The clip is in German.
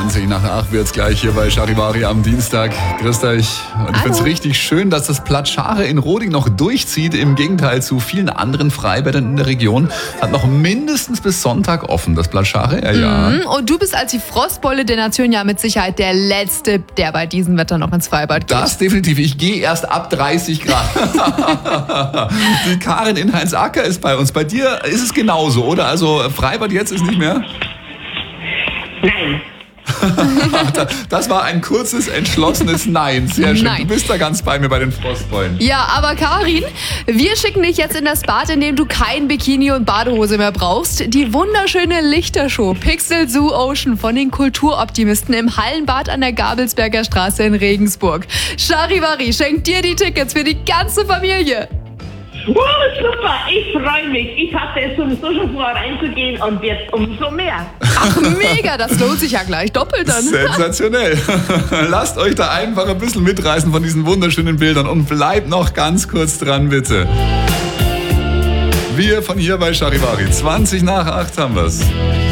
20 nach 8 wird's gleich hier bei Charivari am Dienstag. Grüßt euch. Und ich find's richtig schön, dass das Platschare in Roding noch durchzieht. Im Gegenteil zu vielen anderen Freibädern in der Region. Hat noch mindestens bis Sonntag offen, das Platschare. Ja. Und du bist als die Frostbeule der Nation ja mit Sicherheit der Letzte, der bei diesem Wetter noch ins Freibad geht. Das definitiv. Ich gehe erst ab 30 Grad. Die Karin in Heinzacker ist bei uns. Bei dir ist es genauso, oder? Also Freibad jetzt ist nicht mehr? Nein. Das war ein kurzes, entschlossenes Nein. Sehr schön. Nein. Du bist da ganz bei mir bei den Frostbeulen. Ja, aber Karin, wir schicken dich jetzt in das Bad, in dem du kein Bikini und Badehose mehr brauchst. Die wunderschöne Lichtershow Pixel Zoo Ocean von den Kulturoptimisten im Hallenbad an der Gabelsberger Straße in Regensburg. Charivari schenkt dir die Tickets für die ganze Familie. Super, ich freue mich. Ich hatte es sowieso schon vor, reinzugehen und jetzt umso mehr. Ach, mega, das lohnt sich ja gleich doppelt dann. Sensationell. Lasst euch da einfach ein bisschen mitreißen von diesen wunderschönen Bildern und bleibt noch ganz kurz dran, bitte. Wir von hier bei Charivari. 20 nach 8 haben wir's.